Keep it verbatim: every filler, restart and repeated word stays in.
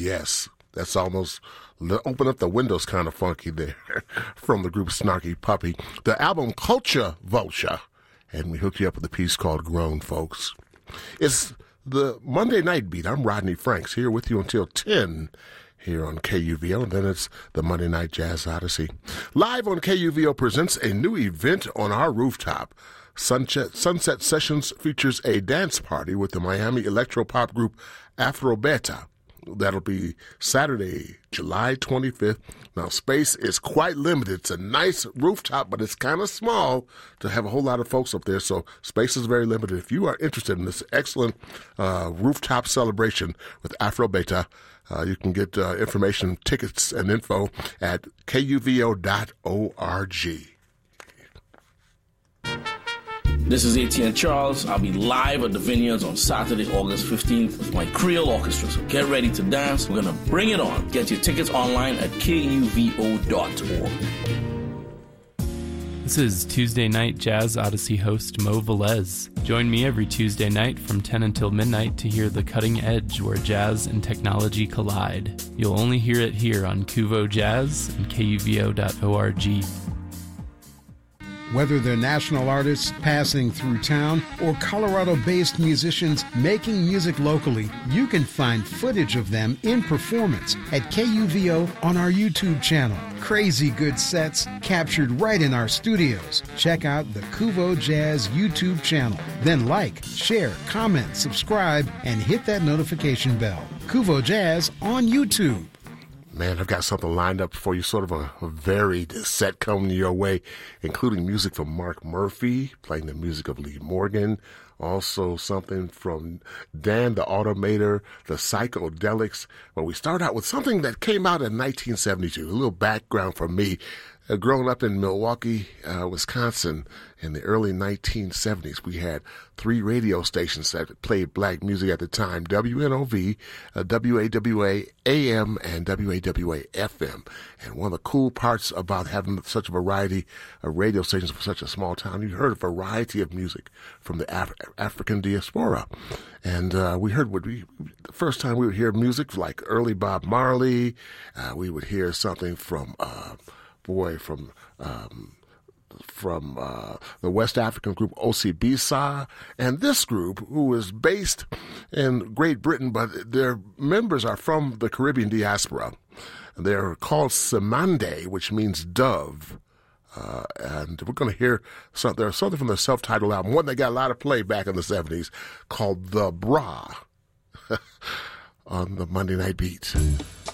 yes. That's almost open up the windows kind of funky there from the group Snarky Puppy. The album Culture Vulture. And we hooked you up with a piece called Grown, folks. It's the Monday Night Beat. I'm Rodney Franks here with you until ten here on K U V O. And then it's the Monday Night Jazz Odyssey. Live on K U V O presents a new event on our rooftop. Sunset, Sunset Sessions features a dance party with the Miami electropop group Afrobeta. That'll be Saturday, July twenty-fifth. Now, space is quite limited. It's a nice rooftop, but it's kind of small to have a whole lot of folks up there, so space is very limited. If you are interested in this excellent uh, rooftop celebration with Afrobeta, uh, you can get uh, information, tickets, and info at K U V O dot org. This is A T N Charles. I'll be live at the Vineyards on Saturday, August fifteenth with my Creole Orchestra. So get ready to dance. We're going to bring it on. Get your tickets online at K U V O dot org. This is Tuesday Night Jazz Odyssey host Mo Velez. Join me every Tuesday night from ten until midnight to hear The Cutting Edge, where jazz and technology collide. You'll only hear it here on Kuvo Jazz and K U V O dot org. Whether they're national artists passing through town or Colorado-based musicians making music locally, you can find footage of them in performance at K U V O on our YouTube channel. Crazy good sets captured right in our studios. Check out the Kuvo Jazz YouTube channel. Then like, share, comment, subscribe, and hit that notification bell. Kuvo Jazz on YouTube. Man, I've got something lined up for you, sort of a, a varied set coming your way, including music from Mark Murphy, playing the music of Lee Morgan, also something from Dan the Automator, the Psychedelics. Well, we start out with something that came out in nineteen seventy-two, a little background for me. Uh, growing up in Milwaukee, uh, Wisconsin, in the early nineteen seventies, we had three radio stations that played black music at the time, W N O V, uh, W A W A A M, and W A W A F M. And one of the cool parts about having such a variety of radio stations for such a small town, you heard a variety of music from the Af- African diaspora. And uh, we heard, what we the first time we would hear music like early Bob Marley, uh, we would hear something from... Uh, boy, from um, from uh, the West African group O C B S A, and this group, who is based in Great Britain, but their members are from the Caribbean diaspora. They're called Semande, which means dove. Uh, and we're going to hear something, there's something from the self-titled album, one that got a lot of play back in the seventies, called The Bra, on the Monday Night Beat.